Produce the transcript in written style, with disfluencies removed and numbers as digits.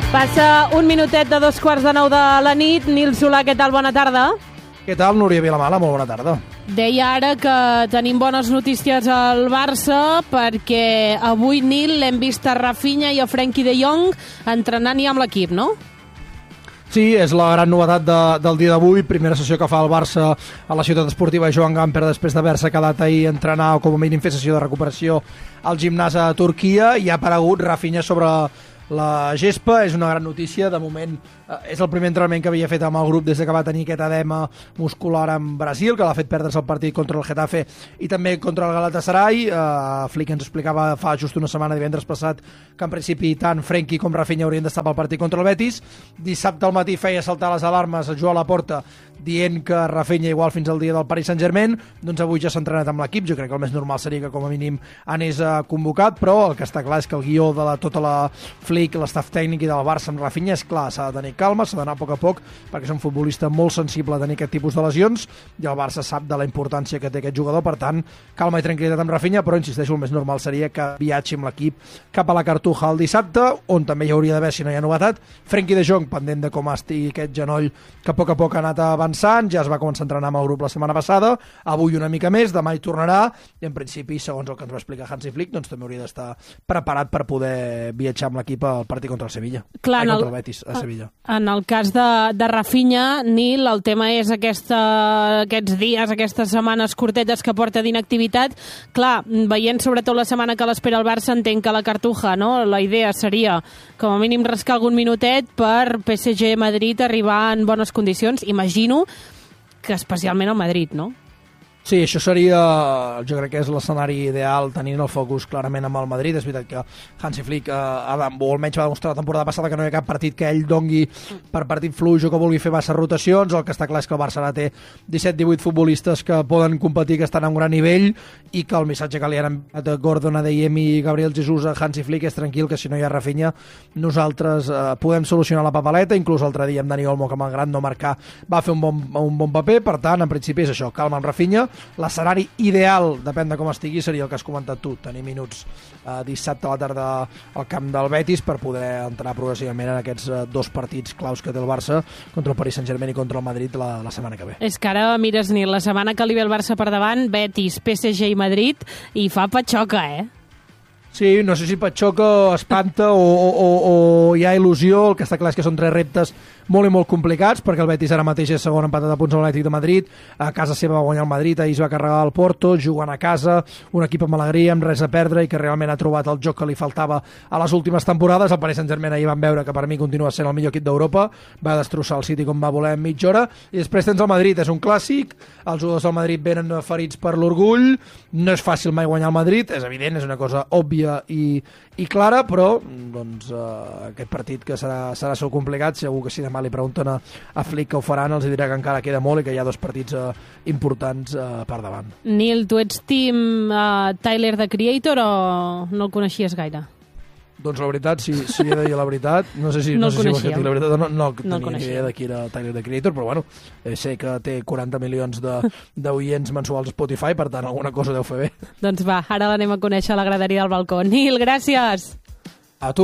Passa un minutet de 8:45 de la nit. Nil Solà, què tal? Bona tarda. Què tal, Núria Vilamala? Molt bona tarda. Deia ara que tenim bones notícies al Barça perquè avui, Nil, l'hem vist a Rafinha i a Frenkie de Jong entrenant ja amb l'equip, no? Sí, és la gran novetat del dia d'avui. Primera sessió que fa el Barça a la ciutat esportiva Joan Gamper després d'haver-se quedat ahir a entrenar o com a mínim fer sessió de recuperació al gimnàs a Turquia, i ha aparegut Rafinha sobre la gespa. És una gran notícia. De moment és el primer entrenament que havia fet amb el grup des que va tenir aquest edema muscular en Brasil, que l'ha fet perdre's el partit contra el Getafe i també contra el Galatasaray. Flick ens explicava fa just una setmana, divendres passat, que en principi tant Frenkie com Rafinha haurien d'estar pel partit contra el Betis. Dissabte al matí feia saltar les alarmes a Joan Laporta dient que Rafinha igual fins al dia del Paris Saint-Germain. Doncs avui ja s'ha entrenat amb l'equip. Jo crec que el més normal seria que com a mínim anés convocat, però el que està clar és que el guió de tota la Flick, l'estaf tècnic i del Barça amb Rafinha és clar: s'ha de tenir calma, s'ha d'anar a poc a poc, perquè és un futbolista molt sensible a tenir aquest tipus de lesions, i el Barça sap de la importància que té aquest jugador. Per tant, calma i tranquil·litat amb Rafinha, però insisteixo, el més normal seria que viatgi amb l'equip cap a la Cartuja el dissabte, on també hi hauria d'haver, si no hi ha novetat, Frenkie de Jong, pendent de com estigui aquest genoll, que a poc ha anat avançant. Ja es va començar a entrenar amb el grup la setmana passada, avui una mica més, demà hi tornarà, i en principi, segons el que ens va explicar Hansi Flick, doncs també hauria d'estar preparat per poder viatjar amb l'equip al partit contra el Sevilla. Clar, contra el Betis, a Sevilla. En el cas de Rafinha, Nil, el tema és aquests dies, aquestes setmanes curtetes que porta d'inactivitat. Clar, veient sobretot la setmana que l'espera el Barça, entenc que la Cartuja, no? La idea seria, com a mínim, rascar algun minutet per PSG Madrid arribar en bones condicions. Imagino que especialment al Madrid, no? Sí, això seria, jo crec que és l'escenari ideal, tenint el focus clarament amb el Madrid. És veritat que Hansi Flick, o almenys va demostrar la temporada passada, que no hi ha cap partit que ell dongui per partit fluix o que vulgui fer massa rotacions. El que està clar és que el Barça ara té 17-18 futbolistes que poden competir, que estan a un gran nivell, i que el missatge que li han enviat Gordon, Adeyem i Gabriel Jesús a Hansi Flick és tranquil, que si no hi ha Rafinha nosaltres podem solucionar la papeleta. Inclús l'altre dia amb Dani Olmo, que malgrat no marcar va fer un bon paper. Per tant, en principi és això, calma amb Rafinha. L'escenari ideal, depèn de com estigui, seria el que has comentat tu, tenir minuts dissabte a la tarda al camp del Betis per poder entrar progressivament en aquests dos partits claus que té el Barça, contra el Paris Saint-Germain i contra el Madrid la setmana que ve. És que ara mires, Nil, la setmana que li ve el Barça per davant, Betis, PSG i Madrid, i fa patxoca, Sí, no sé si patxoca, espanta o hi ha il·lusió. El que està clar és que són 3 reptes molt i molt complicats, perquè el Betis ara mateix és segon, empatat a punts amb l'Atlètic de Madrid. A casa seva va guanyar el Madrid, ahir es va carregar el Porto, jugant a casa, un equip amb alegria, amb res a perdre, i que realment ha trobat el joc que li faltava a les últimes temporades. El Paris Saint-Germain ahir van veure que per mi continua sent el millor equip d'Europa, va destrossar el City com va voler en mitja hora, i després tens el Madrid, és un clàssic, els jugadors del Madrid venen ferits per l'orgull, no és fàcil mai guanyar el Madrid, és evident, és una cosa òbvia i clara, però doncs, aquest partit que serà segur complicat. Segur que si demà li pregunten a Flick que ho faran, els dirà que encara queda molt i que hi ha 2 partits importants per davant. Nil, tu ets team Tyler, the Creator, o no el coneixies gaire? Doncs la veritat, si he de dir la veritat, no sé si vols que digui la veritat, no tenia ni idea de qui era Tyler, the Creator, però bueno, sé que té 40 milions d'oients mensuals a Spotify, per tant alguna cosa deu fer bé. Doncs va, ara l'anem a conèixer a la graderia del balcó. Nil, gràcies!